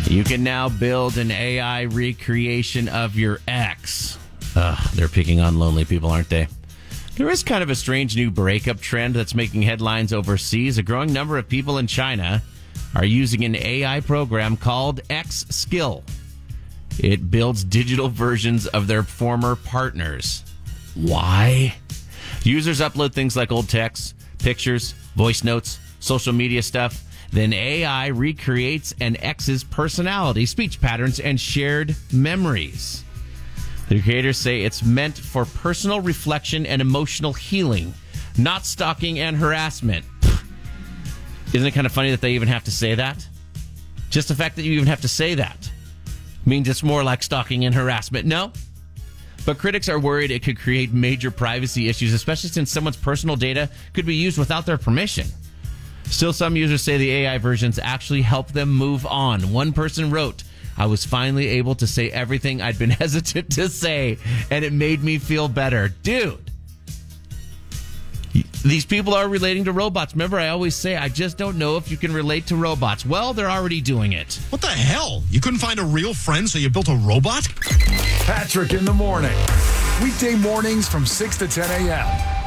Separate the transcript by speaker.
Speaker 1: You can now build an AI recreation of your ex. They're picking on lonely people, aren't they? There is kind of a strange new breakup trend that's making headlines overseas. A growing number of people in China are using an AI program called X-Skill. It builds digital versions of their former partners. Why? Users upload things like old texts, pictures, voice notes, social media stuff. Then AI recreates an ex's personality, speech patterns, and shared memories. The creators say it's meant for personal reflection and emotional healing, not stalking and harassment. Isn't it kind of funny that they even have to say that? Just the fact that you even have to say that means it's more like stalking and harassment. No? But critics are worried it could create major privacy issues, especially since someone's personal data could be used without their permission. Still, some users say the AI versions actually help them move on. One person wrote, "I was finally able to say everything I'd been hesitant to say, and it made me feel better." Dude, these people are relating to robots. Remember, I always say, I just don't know if you can relate to robots. Well, they're already doing it.
Speaker 2: What the hell? You couldn't find a real friend, so you built a robot?
Speaker 3: Patrick in the morning. Weekday mornings from 6 to 10 a.m.